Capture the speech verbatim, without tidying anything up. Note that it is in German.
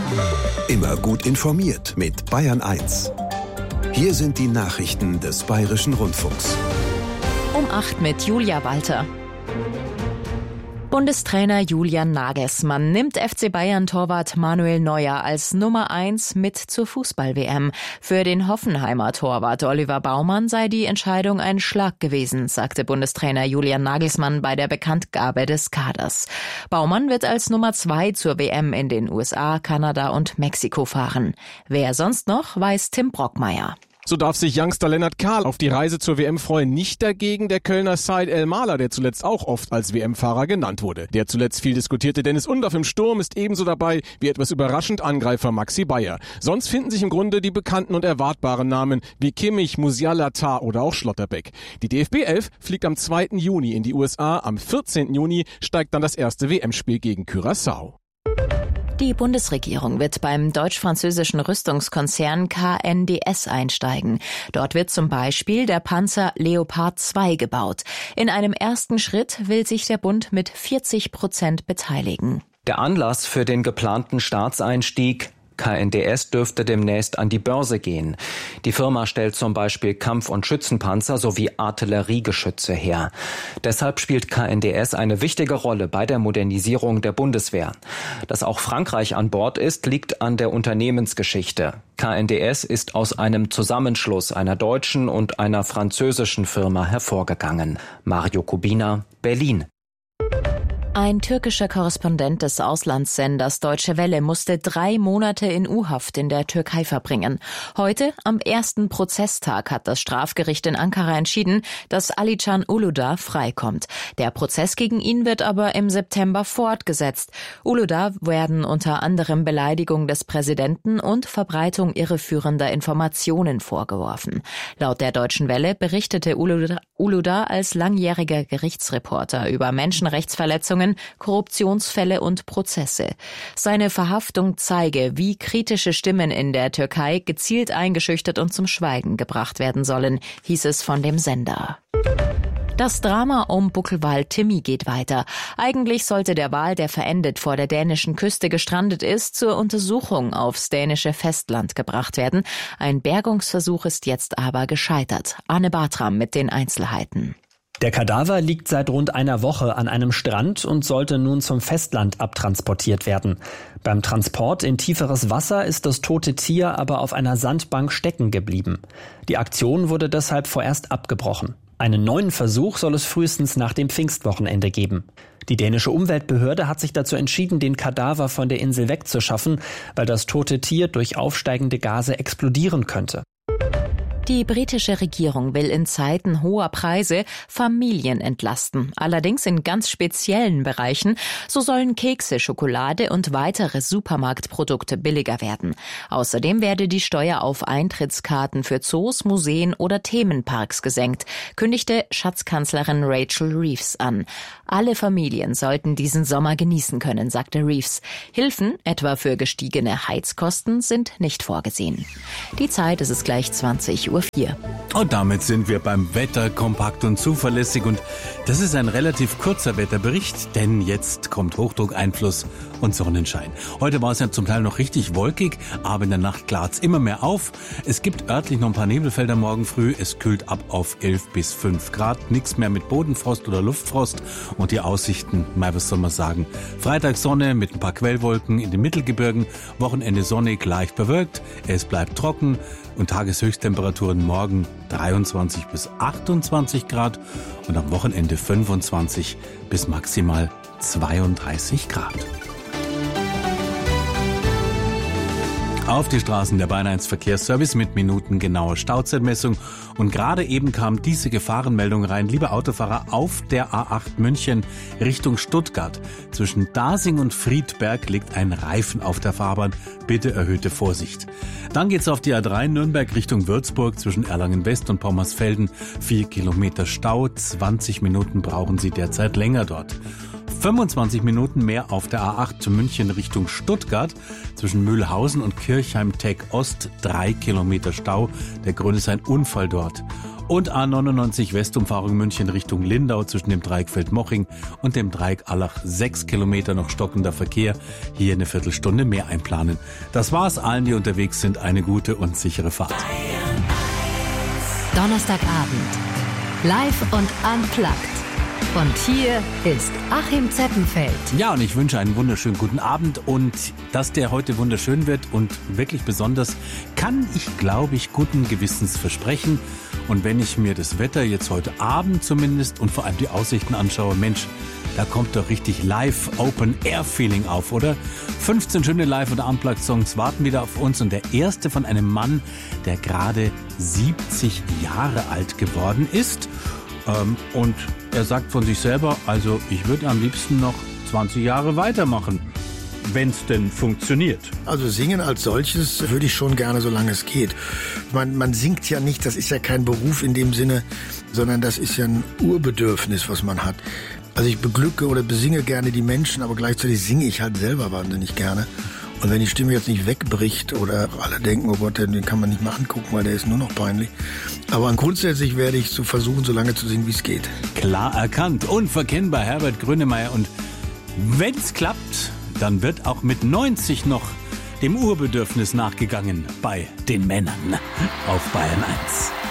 Immer gut informiert mit Bayern eins. Hier sind die Nachrichten des Bayerischen Rundfunks. Um acht mit Julia Walter. Bundestrainer Julian Nagelsmann nimmt F C Bayern-Torwart Manuel Neuer als Nummer eins mit zur Fußball-W M. Für den Hoffenheimer Torwart Oliver Baumann sei die Entscheidung ein Schlag gewesen, sagte Bundestrainer Julian Nagelsmann bei der Bekanntgabe des Kaders. Baumann wird als Nummer zwei zur W M in den U S A, Kanada und Mexiko fahren. Wer sonst noch, weiß Tim Brockmeier. So darf sich Youngster Lennart Kahl auf die Reise zur W M freuen. Nicht dagegen der Kölner Said El-Mahler, der zuletzt auch oft als W M-Fahrer genannt wurde. Der zuletzt viel diskutierte Dennis Undaff im Sturm ist ebenso dabei wie etwas überraschend Angreifer Maxi Bayer. Sonst finden sich im Grunde die bekannten und erwartbaren Namen wie Kimmich, Musiala, Tah oder auch Schlotterbeck. Die D F B elf fliegt am zweiten Juni in die U S A. Am vierzehnten Juni steigt dann das erste W M-Spiel gegen Curaçao. Die Bundesregierung wird beim deutsch-französischen Rüstungskonzern K N D S einsteigen. Dort wird zum Beispiel der Panzer Leopard zwei gebaut. In einem ersten Schritt will sich der Bund mit vierzig Prozent beteiligen. Der Anlass für den geplanten Staatseinstieg: K N D S dürfte demnächst an die Börse gehen. Die Firma stellt zum Beispiel Kampf- und Schützenpanzer sowie Artilleriegeschütze her. Deshalb spielt K N D S eine wichtige Rolle bei der Modernisierung der Bundeswehr. Dass auch Frankreich an Bord ist, liegt an der Unternehmensgeschichte. K N D S ist aus einem Zusammenschluss einer deutschen und einer französischen Firma hervorgegangen. Mario Kubina, Berlin. Ein türkischer Korrespondent des Auslandssenders Deutsche Welle musste drei Monate in U-Haft in der Türkei verbringen. Heute, am ersten Prozesstag, hat das Strafgericht in Ankara entschieden, dass Alican Uludağ freikommt. Der Prozess gegen ihn wird aber im September fortgesetzt. Uludağ werden unter anderem Beleidigung des Präsidenten und Verbreitung irreführender Informationen vorgeworfen. Laut der Deutschen Welle berichtete Uludağ, Uludağ als langjähriger Gerichtsreporter über Menschenrechtsverletzungen, Korruptionsfälle und Prozesse. Seine Verhaftung zeige, wie kritische Stimmen in der Türkei gezielt eingeschüchtert und zum Schweigen gebracht werden sollen, hieß es von dem Sender. Das Drama um Buckelwal Timmy geht weiter. Eigentlich sollte der Wal, der verendet vor der dänischen Küste gestrandet ist, zur Untersuchung aufs dänische Festland gebracht werden. Ein Bergungsversuch ist jetzt aber gescheitert. Arne Bartram mit den Einzelheiten. Der Kadaver liegt seit rund einer Woche an einem Strand und sollte nun zum Festland abtransportiert werden. Beim Transport in tieferes Wasser ist das tote Tier aber auf einer Sandbank stecken geblieben. Die Aktion wurde deshalb vorerst abgebrochen. Einen neuen Versuch soll es frühestens nach dem Pfingstwochenende geben. Die dänische Umweltbehörde hat sich dazu entschieden, den Kadaver von der Insel wegzuschaffen, weil das tote Tier durch aufsteigende Gase explodieren könnte. Die britische Regierung will in Zeiten hoher Preise Familien entlasten, allerdings in ganz speziellen Bereichen. So sollen Kekse, Schokolade und weitere Supermarktprodukte billiger werden. Außerdem werde die Steuer auf Eintrittskarten für Zoos, Museen oder Themenparks gesenkt, kündigte Schatzkanzlerin Rachel Reeves an. Alle Familien sollten diesen Sommer genießen können, sagte Reeves. Hilfen, etwa für gestiegene Heizkosten, sind nicht vorgesehen. Die Zeit ist es gleich zwanzig Uhr vier. Und damit sind wir beim Wetter, kompakt und zuverlässig. Und das ist ein relativ kurzer Wetterbericht, denn jetzt kommt Hochdruckeinfluss und Sonnenschein. Heute war es ja zum Teil noch richtig wolkig, aber in der Nacht klart's immer mehr auf. Es gibt örtlich noch ein paar Nebelfelder morgen früh. Es kühlt ab auf elf bis fünf Grad. Nichts mehr mit Bodenfrost oder Luftfrost. Und die Aussichten, mal was soll man sagen. Freitag Sonne mit ein paar Quellwolken in den Mittelgebirgen. Wochenende sonnig, leicht bewölkt. Es bleibt trocken. Und Tageshöchsttemperaturen morgen dreiundzwanzig bis achtundzwanzig Grad und am Wochenende fünfundzwanzig bis maximal zweiunddreißig Grad. Auf die Straßen der Bayern eins Verkehrsservice mit minutengenauer Stauzeitmessung. Und gerade eben kam diese Gefahrenmeldung rein. Liebe Autofahrer, auf der A acht München Richtung Stuttgart. Zwischen Dasing und Friedberg liegt ein Reifen auf der Fahrbahn. Bitte erhöhte Vorsicht. Dann geht's auf die A drei Nürnberg Richtung Würzburg zwischen Erlangen-West und Pommersfelden. Vier Kilometer Stau, zwanzig Minuten brauchen Sie derzeit länger dort. fünfundzwanzig Minuten mehr auf der A acht München Richtung Stuttgart. Zwischen Mühlhausen und Kirchheim-Tech Ost drei Kilometer Stau. Der Grund ist ein Unfall dort. Und A neunundneunzig Westumfahrung München Richtung Lindau zwischen dem Dreieck Feldmoching und dem Dreieck Allach. Sechs Kilometer noch stockender Verkehr. Hier eine Viertelstunde mehr einplanen. Das war's. Allen, die unterwegs sind, eine gute und sichere Fahrt. Donnerstagabend. Live und unplugged. Und hier ist Achim Zeppenfeld. Ja, und ich wünsche einen wunderschönen guten Abend. Und dass der heute wunderschön wird und wirklich besonders, kann ich, glaube ich, guten Gewissens versprechen. Und wenn ich mir das Wetter jetzt heute Abend zumindest und vor allem die Aussichten anschaue, Mensch, da kommt doch richtig Live-Open-Air-Feeling auf, oder? fünfzehn schöne Live- und Unplugged-Songs warten wieder auf uns. Und der erste von einem Mann, der gerade siebzig Jahre alt geworden ist. Ähm, und er sagt von sich selber, also ich würde am liebsten noch zwanzig Jahre weitermachen, wenn es denn funktioniert. Also singen als solches würde ich schon gerne, solange es geht. Man, man singt ja nicht, das ist ja kein Beruf in dem Sinne, sondern das ist ja ein Urbedürfnis, was man hat. Also ich beglücke oder besinge gerne die Menschen, aber gleichzeitig singe ich halt selber wahnsinnig gerne. Und wenn die Stimme jetzt nicht wegbricht oder alle denken, oh Gott, den kann man nicht mehr angucken, weil der ist nur noch peinlich. Aber grundsätzlich werde ich so versuchen, so lange zu singen, wie es geht. Klar erkannt, unverkennbar Herbert Grönemeyer. Und wenn es klappt, dann wird auch mit neunzig noch dem Urbedürfnis nachgegangen bei den Männern auf Bayern eins.